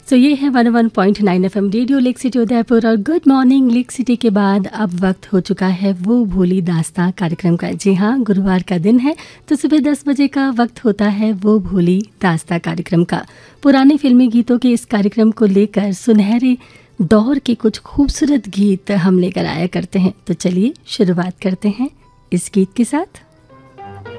सो ये है 101.9 FM radio lake city Udaipur और गुड मॉर्निंग लेक सिटी के बाद अब वक्त हो चुका है वो भोली दास्तां कार्यक्रम का। जी हाँ, गुरुवार का दिन है तो सुबह 10 बजे का वक्त होता है वो भोली दास्तां कार्यक्रम का। पुराने फिल्मी गीतों के इस कार्यक्रम को लेकर सुनहरे दौर के कुछ खूबसूरत गीत हम लेकर आया करते हैं। तो चलिए शुरुआत करते हैं इस गीत के साथ।